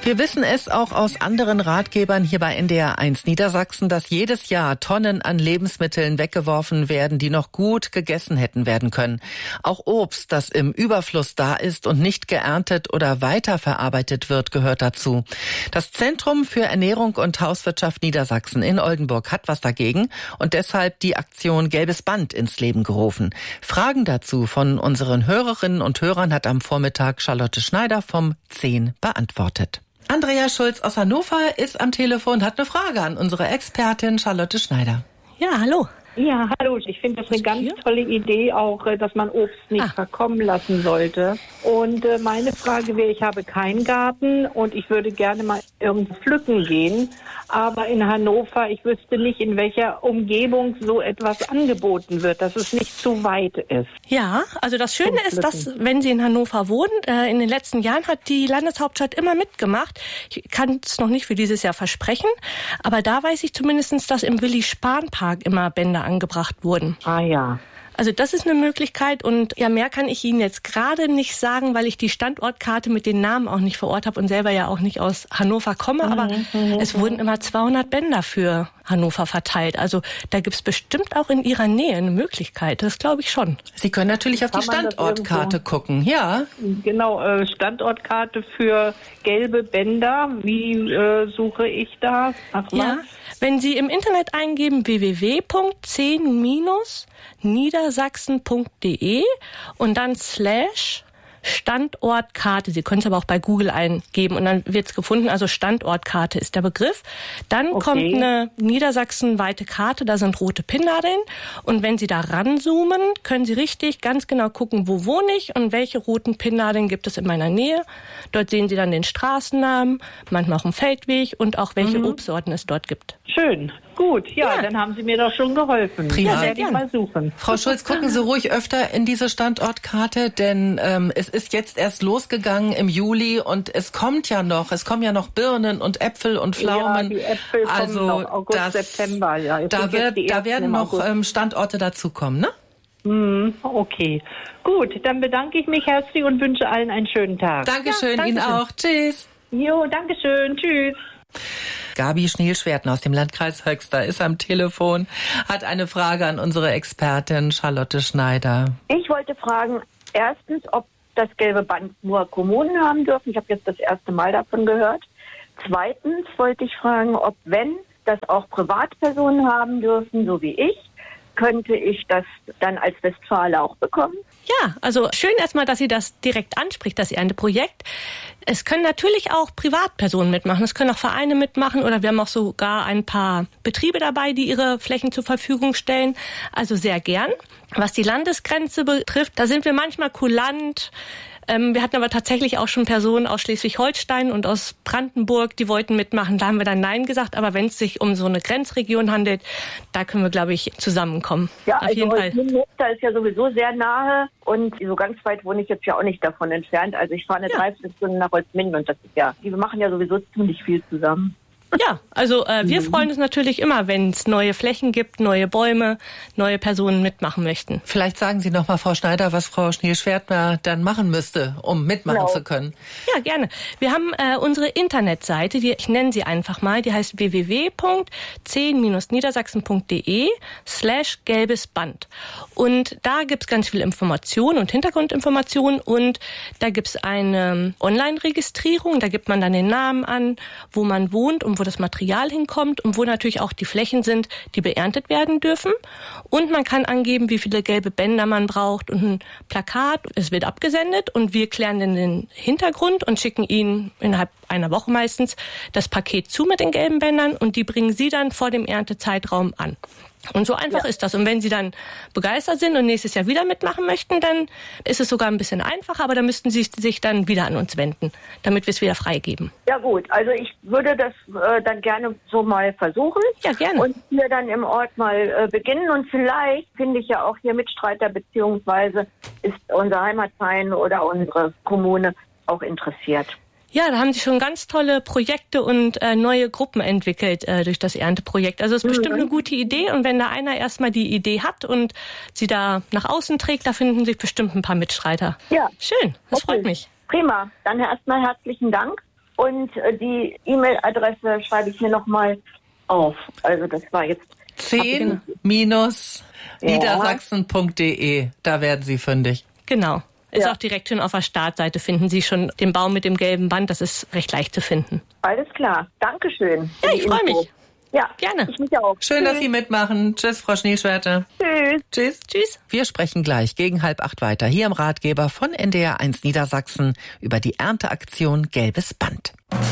Wir wissen es auch aus anderen Ratgebern hier bei NDR1 Niedersachsen, dass jedes Jahr Tonnen an Lebensmitteln weggeworfen werden, die noch gut gegessen hätten werden können. Auch Obst, das im Überfluss da ist und nicht geerntet oder weiterverarbeitet wird, gehört dazu. Das Zentrum für Ernährung und Hauswirtschaft Niedersachsen in Oldenburg hat was dagegen und deshalb die Aktion Gelbes Band ins Leben gerufen. Fragen dazu von unseren Hörerinnen und Hörern hat am Vormittag Charlotte Schneider vom 10 beantwortet. Andrea Schulz aus Hannover ist am Telefon, hat eine Frage an unsere Expertin Charlotte Schneider. Ja, hallo. Ja, hallo. Ich finde das eine ganz tolle Idee auch, dass man Obst nicht verkommen lassen sollte. Und meine Frage wäre, ich habe keinen Garten und ich würde gerne mal irgendwo pflücken gehen. Aber in Hannover, ich wüsste nicht, in welcher Umgebung so etwas angeboten wird, dass es nicht zu weit ist. Ja, also das Schöne ist, dass, wenn Sie in Hannover wohnen, in den letzten Jahren hat die Landeshauptstadt immer mitgemacht. Ich kann es noch nicht für dieses Jahr versprechen, aber da weiß ich zumindest, dass im Willi-Spahn-Park immer Bänder angebracht wurden. Ah ja. Also das ist eine Möglichkeit und ja, mehr kann ich Ihnen jetzt gerade nicht sagen, weil ich die Standortkarte mit den Namen auch nicht vor Ort habe und selber ja auch nicht aus Hannover komme, aber es wurden immer 200 Bänder für Hannover verteilt. Also da gibt's bestimmt auch in Ihrer Nähe eine Möglichkeit, das glaube ich schon. Sie können natürlich auf die Standortkarte gucken, ja. Genau, Standortkarte für gelbe Bänder, wie suche ich da? Ja, wenn Sie im Internet eingeben www.10-niedersachsen.de und dann / Standortkarte. Sie können es aber auch bei Google eingeben und dann wird es gefunden. Also Standortkarte ist der Begriff. Dann kommt eine niedersachsenweite Karte, da sind rote Pinnnadeln. Und wenn Sie da ranzoomen, können Sie richtig ganz genau gucken, wo wohne ich und welche roten Pinnnadeln gibt es in meiner Nähe. Dort sehen Sie dann den Straßennamen, manchmal auch einen Feldweg und auch welche Obstsorten es dort gibt. Schön. Gut, ja, dann haben Sie mir doch schon geholfen. Prima. Ja, werde ich mal suchen. Frau Schulz, gucken Sie ruhig öfter in diese Standortkarte, denn es ist jetzt erst losgegangen im Juli und es kommen ja noch Birnen und Äpfel und Pflaumen. Ja, die Äpfel kommen noch August, September. Ja. Da werden noch Standorte dazukommen, ne? Okay. Gut, dann bedanke ich mich herzlich und wünsche allen einen schönen Tag. Dankeschön, Ihnen auch. Tschüss. Jo, Dankeschön. Tschüss. Gabi Schnielschwerten aus dem Landkreis Höxter ist am Telefon, hat eine Frage an unsere Expertin Charlotte Schneider. Ich wollte fragen, erstens, ob das gelbe Band nur Kommunen haben dürfen. Ich habe jetzt das erste Mal davon gehört. Zweitens wollte ich fragen, ob, wenn das auch Privatpersonen haben dürfen, so wie ich, könnte ich das dann als Westfale auch bekommen? Ja, also schön erstmal, dass sie das direkt anspricht, das Ernteprojekt. Es können natürlich auch Privatpersonen mitmachen, es können auch Vereine mitmachen oder wir haben auch sogar ein paar Betriebe dabei, die ihre Flächen zur Verfügung stellen. Also sehr gern. Was die Landesgrenze betrifft, da sind wir manchmal kulant. Wir hatten aber tatsächlich auch schon Personen aus Schleswig-Holstein und aus Brandenburg, die wollten mitmachen. Da haben wir dann Nein gesagt. Aber wenn es sich um so eine Grenzregion handelt, da können wir, glaube ich, zusammenkommen. Ja, auf jeden Fall. Holzminden ist ja sowieso sehr nahe und so ganz weit wohne ich jetzt ja auch nicht davon entfernt. Also ich fahre eine Dreiviertelstunde nach Holzminden und das ist ja, wir machen ja sowieso ziemlich viel zusammen. Ja, also wir freuen uns natürlich immer, wenn es neue Flächen gibt, neue Bäume, neue Personen mitmachen möchten. Vielleicht sagen Sie noch mal, Frau Schneider, was Frau Schnielschwertner dann machen müsste, um mitmachen zu können. Ja, gerne. Wir haben unsere Internetseite, ich nenne sie einfach mal, die heißt www.10-niedersachsen.de/gelbesband. Und da gibt's ganz viel Informationen und Hintergrundinformationen und da gibt's eine Online-Registrierung, da gibt man dann den Namen an, wo man wohnt und wo das Material hinkommt und wo natürlich auch die Flächen sind, die beerntet werden dürfen. Und man kann angeben, wie viele gelbe Bänder man braucht und ein Plakat. Es wird abgesendet und wir klären dann den Hintergrund und schicken Ihnen innerhalb einer Woche meistens das Paket zu mit den gelben Bändern und die bringen Sie dann vor dem Erntezeitraum an. Und so einfach ist das. Und wenn Sie dann begeistert sind und nächstes Jahr wieder mitmachen möchten, dann ist es sogar ein bisschen einfacher, aber dann müssten Sie sich dann wieder an uns wenden, damit wir es wieder freigeben. Ja gut, also ich würde das dann gerne so mal versuchen. Ja, gerne. Und hier dann im Ort mal beginnen. Und vielleicht finde ich ja auch hier Mitstreiter, beziehungsweise ist unser Heimatverein oder unsere Kommune auch interessiert. Ja, da haben sie schon ganz tolle Projekte und neue Gruppen entwickelt durch das Ernteprojekt. Also es ist bestimmt eine gute Idee und wenn da einer erstmal die Idee hat und sie da nach außen trägt, da finden sich bestimmt ein paar Mitstreiter. Ja. Schön, das freut mich. Prima, dann erstmal herzlichen Dank Und die E-Mail-Adresse schreibe ich mir nochmal auf. Also das war jetzt 10-niedersachsen.de. Da werden Sie fündig. Genau. Ist auch direkt schon auf der Startseite, finden Sie schon den Baum mit dem gelben Band. Das ist recht leicht zu finden. Alles klar. Dankeschön. Ja, ich freue mich. Ja, gerne. Ich mich auch. Schön, dass Sie mitmachen. Tschüss, Frau Schnielschwerte. Tschüss. Tschüss. Tschüss. Wir sprechen gleich gegen 7:30 weiter hier im Ratgeber von NDR 1 Niedersachsen über die Ernteaktion Gelbes Band.